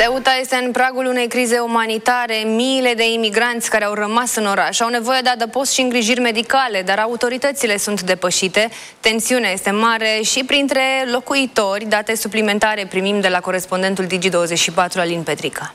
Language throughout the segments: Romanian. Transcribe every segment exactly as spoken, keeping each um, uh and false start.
Ceuta este în pragul unei crize umanitare. Miile de imigranți care au rămas în oraș au nevoie de adăpost și îngrijiri medicale, dar autoritățile sunt depășite. Tensiunea este mare și printre locuitori. Date suplimentare primim de la corespondentul Digi douăzeci și patru, Alin Petrica.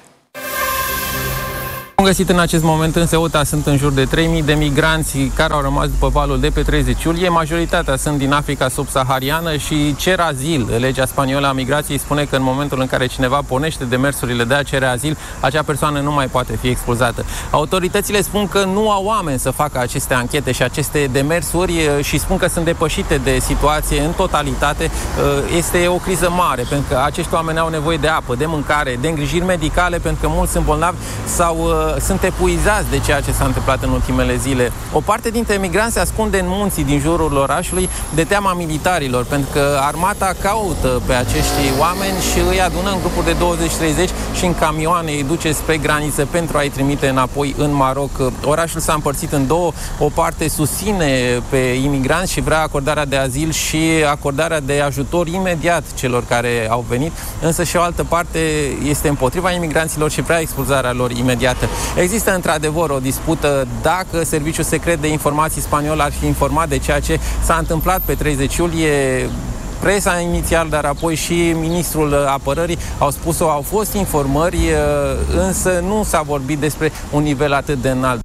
Am găsit în acest moment în Ceuta sunt în jur de trei mii de migranți care au rămas după valul de pe treizeci iulie. Majoritatea sunt din Africa subsahariană și cer azil. Legea spaniolă a migrației spune că în momentul în care cineva pornește demersurile de a cere azil, acea persoană nu mai poate fi expulzată. Autoritățile spun că nu au oameni să facă aceste anchete și aceste demersuri și spun că sunt depășite de situație în totalitate. Este o criză mare, pentru că acești oameni au nevoie de apă, de mâncare, de îngrijiri medicale, pentru că mulți sunt bolnavi sau sunt epuizați de ceea ce s-a întâmplat în ultimele zile. O parte dintre emigranți se ascunde în munții din jurul orașului de teama militarilor, pentru că armata caută pe acești oameni și îi adună în grupuri de douăzeci treizeci și în camioane îi duce spre graniță pentru a-i trimite înapoi în Maroc. Orașul s-a împărțit în două. O parte susține pe imigranți și vrea acordarea de azil și acordarea de ajutor imediat celor care au venit, însă și o altă parte este împotriva imigranților și vrea expulzarea lor imediată. Există într-adevăr o dispută dacă Serviciul Secret de Informații spaniol ar fi informat de ceea ce s-a întâmplat pe treizeci iulie. Presa inițial, dar apoi și ministrul apărării au spus-o, au fost informări, însă nu s-a vorbit despre un nivel atât de înalt.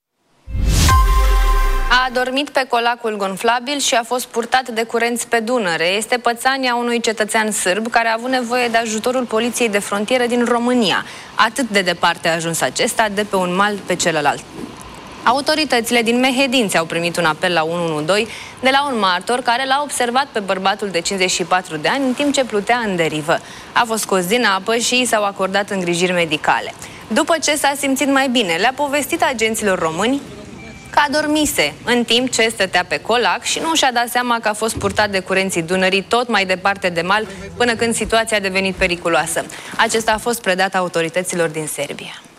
A dormit pe colacul gonflabil și a fost purtat de curenți pe Dunăre. Este pățania unui cetățean sârb care a avut nevoie de ajutorul poliției de frontieră din România. Atât de departe a ajuns acesta, de pe un mal pe celălalt. Autoritățile din Mehedinți au primit un apel la unu unu doi de la un martor care l-a observat pe bărbatul de cincizeci și patru de ani în timp ce plutea în derivă. A fost scos din apă și i s-au acordat îngrijiri medicale. După ce s-a simțit mai bine, le-a povestit agenților români că adormise în timp ce stătea pe colac și nu și-a dat seama că a fost purtat de curenții Dunării tot mai departe de mal până când situația a devenit periculoasă. Acesta a fost predat autorităților din Serbia.